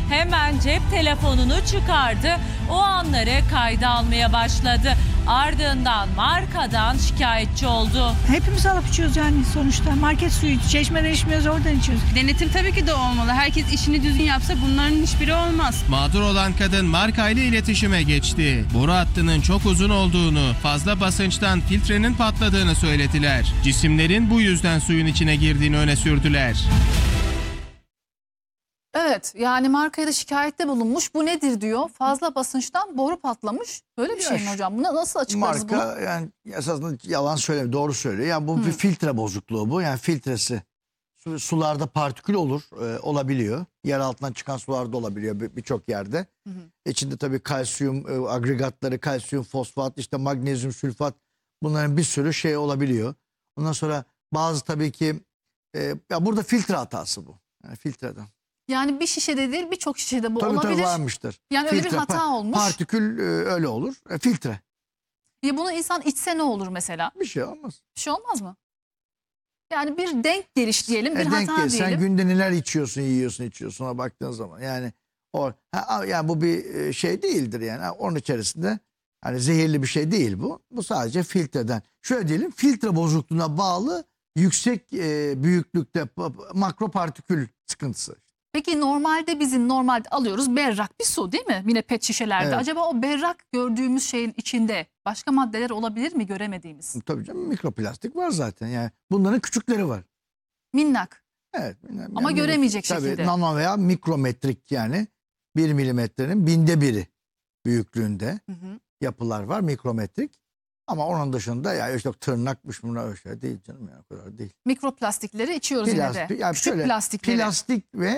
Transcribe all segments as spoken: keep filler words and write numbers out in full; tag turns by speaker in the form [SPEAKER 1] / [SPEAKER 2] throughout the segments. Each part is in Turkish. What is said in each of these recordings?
[SPEAKER 1] hemen cep telefonunu çıkardı. O anları kayda almaya başladı. Ardından markadan şikayetçi oldu.
[SPEAKER 2] Hepimiz alıp içiyoruz yani sonuçta. Market suyu çeşmeden içmiyoruz, oradan içiyoruz.
[SPEAKER 3] Denetim tabii ki de olmalı. Herkes işini düzgün yapsa bunların hiçbiri olmaz.
[SPEAKER 4] Mağdur olan kadın markayla iletişime geçti. Boru hattının çok uzun olduğunu, fazla basınçtan filtrenin patladığını söylediler. Cisimlerin bu yüzden suyun içine girdiğini öne sürdüler.
[SPEAKER 5] Evet, yani markaya da şikayette bulunmuş. Bu nedir diyor. Fazla basınçtan boru patlamış. Böyle bir
[SPEAKER 6] Ya
[SPEAKER 5] şey mi
[SPEAKER 6] şu-
[SPEAKER 5] hocam? Buna nasıl açıklarız bunu?
[SPEAKER 6] Marka yani esasında yalan söylemiyor, doğru söylüyor. Yani bu bir filtre bozukluğu bu. Yani filtresi su- sularda partikül olur, e, olabiliyor. Yer altından çıkan sularda olabiliyor bir- birçok yerde.
[SPEAKER 5] Hı hı.
[SPEAKER 6] İçinde tabii kalsiyum e, agregatları, kalsiyum fosfat, işte magnezyum sülfat, bunların bir sürü şey olabiliyor. Ondan sonra bazı tabii ki e, ya burada filtre hatası bu. Yani filtreden.
[SPEAKER 5] Yani bir şişede değil birçok şişede bu
[SPEAKER 6] Tabii
[SPEAKER 5] olabilir.
[SPEAKER 6] tabii varmıştır.
[SPEAKER 5] Yani öyle bir
[SPEAKER 6] Filtre,
[SPEAKER 5] hata
[SPEAKER 6] pa-
[SPEAKER 5] olmuş.
[SPEAKER 6] Partikül e, öyle olur. E, filtre.
[SPEAKER 5] Ya bunu insan içse ne olur mesela?
[SPEAKER 6] Bir şey olmaz.
[SPEAKER 5] Bir şey olmaz mı? Yani bir denk geliş diyelim, bir
[SPEAKER 6] E, denk
[SPEAKER 5] hata
[SPEAKER 6] gel. Sen
[SPEAKER 5] diyelim.
[SPEAKER 6] günde neler içiyorsun, yiyorsun, içiyorsun ona baktığın zaman. Yani o ha, yani bu bir e, şey değildir yani. Ha, onun içerisinde hani zehirli bir şey değil bu. Bu sadece filtreden. Şöyle diyelim, filtre bozukluğuna bağlı yüksek e, büyüklükte pa- makro partikül sıkıntısı.
[SPEAKER 5] Peki normalde bizim normalde alıyoruz berrak bir su değil mi? Yine pet şişelerde.
[SPEAKER 6] Evet.
[SPEAKER 5] Acaba o berrak gördüğümüz şeyin içinde başka maddeler olabilir mi göremediğimiz?
[SPEAKER 6] Tabii canım, mikroplastik var zaten. Yani bunların küçükleri var.
[SPEAKER 5] Minnak.
[SPEAKER 6] Evet.
[SPEAKER 5] Ama göremeyecek
[SPEAKER 6] tabii,
[SPEAKER 5] şekilde.
[SPEAKER 6] Nano veya mikrometrik, yani bir milimetrenin binde biri büyüklüğünde
[SPEAKER 5] Hı hı.
[SPEAKER 6] yapılar var, mikrometrik. Ama onun dışında ya işte tırnakmış, bunlar öyle şey değil canım, ya o kadar değil.
[SPEAKER 5] Mikroplastikleri içiyoruz yine de.
[SPEAKER 6] Plastik, yani
[SPEAKER 5] Küçük
[SPEAKER 6] şöyle,
[SPEAKER 5] plastikleri.
[SPEAKER 6] plastik ve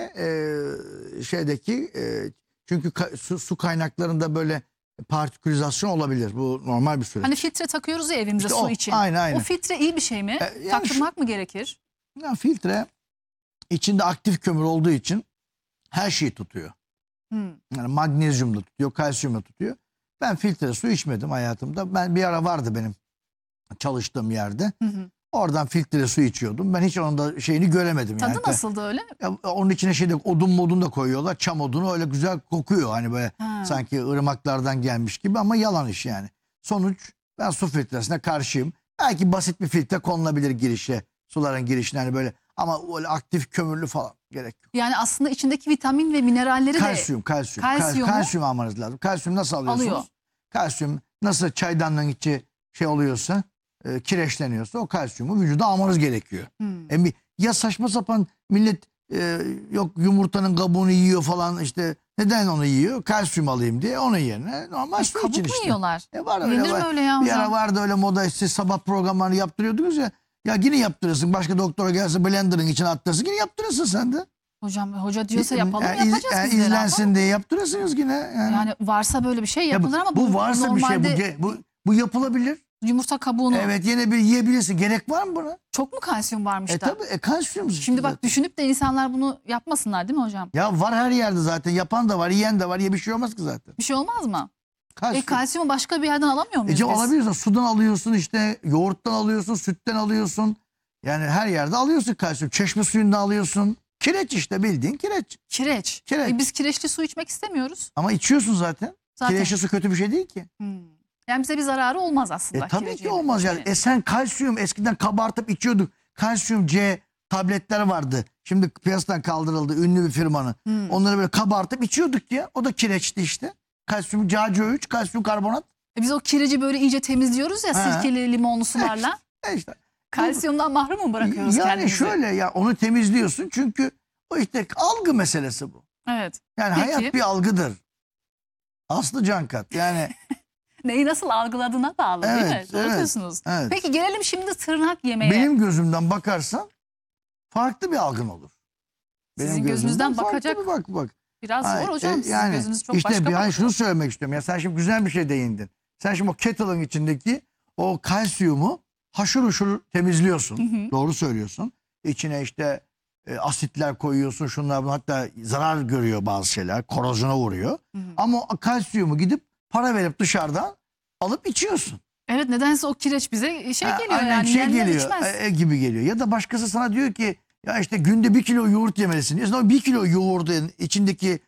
[SPEAKER 6] e, şeydeki e, çünkü ka- su, su kaynaklarında böyle partikülizasyon olabilir. Bu normal bir süreç.
[SPEAKER 5] Hani filtre takıyoruz ya evimize
[SPEAKER 6] İşte
[SPEAKER 5] su
[SPEAKER 6] o,
[SPEAKER 5] için.
[SPEAKER 6] aynen, aynen.
[SPEAKER 5] O filtre iyi bir şey mi?
[SPEAKER 6] E, yani
[SPEAKER 5] Taktırmak mı gerekir?
[SPEAKER 6] Ya filtre içinde aktif kömür olduğu için her şeyi tutuyor.
[SPEAKER 5] Hmm.
[SPEAKER 6] Yani magnezyum da tutuyor, kalsiyum da tutuyor. Ben filtre su içmedim hayatımda. Ben bir ara vardı benim çalıştığım yerde.
[SPEAKER 5] Hı hı.
[SPEAKER 6] Oradan filtre su içiyordum. Ben hiç onun da şeyini göremedim.
[SPEAKER 5] Tadı
[SPEAKER 6] yani.
[SPEAKER 5] nasıldı öyle?
[SPEAKER 6] Ya, onun içine şeyde odun modun da koyuyorlar. Çam odunu, öyle güzel kokuyor. Hani böyle
[SPEAKER 5] Ha.
[SPEAKER 6] sanki ırmaklardan gelmiş gibi, ama yalan iş yani. Sonuç, ben su filtresine karşıyım. Belki basit bir filtre konulabilir girişe. Suların girişine hani böyle, ama öyle aktif kömürlü falan gerek yok.
[SPEAKER 5] Yani aslında içindeki vitamin ve mineralleri
[SPEAKER 6] Kalsiyum, kalsiyum. Kal-
[SPEAKER 5] Kalsiyumu-
[SPEAKER 6] kalsiyum almanız lazım. Kalsiyum nasıl alıyorsunuz?
[SPEAKER 5] Alıyor.
[SPEAKER 6] Kalsiyum nasıl çaydanlığın içi şey oluyorsa, e, kireçleniyorsa, o kalsiyumu vücuda almanız gerekiyor.
[SPEAKER 5] de... Hmm.
[SPEAKER 6] E, bir- ya saçma sapan millet e, yok yumurtanın kabuğunu yiyor falan, işte neden onu yiyor? Kalsiyum alayım diye, onun yerine normal su
[SPEAKER 5] Kabuk
[SPEAKER 6] için
[SPEAKER 5] mu
[SPEAKER 6] işte.
[SPEAKER 5] yiyorlar?
[SPEAKER 6] E, var öyle,
[SPEAKER 5] Yenir mi
[SPEAKER 6] var.
[SPEAKER 5] öyle ya
[SPEAKER 6] Bir
[SPEAKER 5] hocam?
[SPEAKER 6] ara vardı öyle moda, işte sabah programlarını yaptırıyordunuz ya. Ya yine yaptırırsın. Başka doktora gelse blenderın içine attırsın, yine yaptırırsın sen de.
[SPEAKER 5] Hocam hoca diyorsa
[SPEAKER 6] E,
[SPEAKER 5] yapalım
[SPEAKER 6] e, iz-
[SPEAKER 5] yapacağız
[SPEAKER 6] e,
[SPEAKER 5] biz de herhalde.
[SPEAKER 6] izlensin diye yaptırırsınız yine. Yani,
[SPEAKER 5] Yani varsa böyle bir şey
[SPEAKER 6] Ya bu-
[SPEAKER 5] yapılır ama
[SPEAKER 6] bu,
[SPEAKER 5] bu
[SPEAKER 6] varsa
[SPEAKER 5] normalde
[SPEAKER 6] bir şey, bu, ge- bu, bu yapılabilir.
[SPEAKER 5] yumurta kabuğunu
[SPEAKER 6] Evet, yine bir yiyebilirsin. Gerek var mı buna?
[SPEAKER 5] çok mu kalsiyum varmış
[SPEAKER 6] E
[SPEAKER 5] da?
[SPEAKER 6] tabii, e, kalsiyum işte
[SPEAKER 5] Şimdi bak
[SPEAKER 6] zaten.
[SPEAKER 5] düşünüp de insanlar bunu yapmasınlar değil mi hocam?
[SPEAKER 6] Ya var her yerde zaten. Yapan da var, yiyen de var. Ya bir şey olmaz ki zaten.
[SPEAKER 5] Bir şey olmaz mı?
[SPEAKER 6] Kalsiyum.
[SPEAKER 5] E kalsiyumu başka bir yerden alamıyor muyuz
[SPEAKER 6] Ece,
[SPEAKER 5] biz?
[SPEAKER 6] alabiliyorsun. Sudan alıyorsun, işte yoğurttan alıyorsun, sütten alıyorsun. Yani her yerde alıyorsun kalsiyum. Çeşme suyundan alıyorsun. Kireç işte, bildiğin kireç.
[SPEAKER 5] Kireç.
[SPEAKER 6] Kireç.
[SPEAKER 5] E biz kireçli su içmek istemiyoruz.
[SPEAKER 6] Ama içiyorsun zaten.
[SPEAKER 5] Zaten.
[SPEAKER 6] Kireçli su kötü bir şey değil ki.
[SPEAKER 5] Hmm. Yani bize bir zararı olmaz aslında.
[SPEAKER 6] E tabii
[SPEAKER 5] kireç
[SPEAKER 6] ki olmaz yani.
[SPEAKER 5] yemenin.
[SPEAKER 6] E sen kalsiyum eskiden kabartıp içiyorduk. Kalsiyum C tabletler vardı. Şimdi piyasadan kaldırıldı, ünlü bir firmanın.
[SPEAKER 5] Hmm.
[SPEAKER 6] Onları böyle kabartıp içiyorduk ya. O da kireçti işte. Kalsiyum C A C O üç, kalsiyum karbonat.
[SPEAKER 5] E biz o kireci böyle iyice temizliyoruz ya
[SPEAKER 6] Ha.
[SPEAKER 5] sirkeli limonlu sularla.
[SPEAKER 6] E işte.
[SPEAKER 5] Kalsiyumdan mahrum mu bırakıyoruz
[SPEAKER 6] Yani
[SPEAKER 5] kendimizi?
[SPEAKER 6] şöyle ya, onu temizliyorsun çünkü o işte algı meselesi bu.
[SPEAKER 5] Evet.
[SPEAKER 6] Yani
[SPEAKER 5] Peki.
[SPEAKER 6] hayat bir algıdır. Aslı Cankat yani.
[SPEAKER 5] Neyi nasıl algıladığına bağlı değil mi?
[SPEAKER 6] Evet,
[SPEAKER 5] Doğru
[SPEAKER 6] evet,
[SPEAKER 5] diyorsunuz.
[SPEAKER 6] evet.
[SPEAKER 5] Peki gelelim şimdi tırnak yemeye.
[SPEAKER 6] Benim gözümden bakarsan farklı bir algın olur.
[SPEAKER 5] Sizin gözünüzden
[SPEAKER 6] farklı
[SPEAKER 5] bakacak
[SPEAKER 6] bir bak bak.
[SPEAKER 5] Biraz
[SPEAKER 6] Hayır,
[SPEAKER 5] zor hocam.
[SPEAKER 6] e,
[SPEAKER 5] Sizin
[SPEAKER 6] yani
[SPEAKER 5] gözünüz çok
[SPEAKER 6] işte
[SPEAKER 5] başka
[SPEAKER 6] bir, hayır,
[SPEAKER 5] bakıyor.
[SPEAKER 6] şunu söylemek istiyorum. Ya sen şimdi güzel bir şey değindin. Sen şimdi o kettle'ın içindeki o kalsiyumu haşır uşur temizliyorsun.
[SPEAKER 5] Hı hı.
[SPEAKER 6] Doğru söylüyorsun. İçine işte e, asitler koyuyorsun, şunlar bunlar, hatta zarar görüyor bazı şeyler. Korozyona vuruyor.
[SPEAKER 5] Hı hı.
[SPEAKER 6] Ama o kalsiyumu gidip para verip dışarıdan alıp içiyorsun.
[SPEAKER 5] Evet, nedense o kireç bize şey
[SPEAKER 6] Ha,
[SPEAKER 5] geliyor
[SPEAKER 6] aynen,
[SPEAKER 5] yani.
[SPEAKER 6] şey
[SPEAKER 5] Yiyenler
[SPEAKER 6] geliyor
[SPEAKER 5] içmez.
[SPEAKER 6] e, e, gibi geliyor. Ya da başkası sana diyor ki ya işte günde bir kilo yoğurt yemelisin. Ya o bir kilo yoğurdun içindeki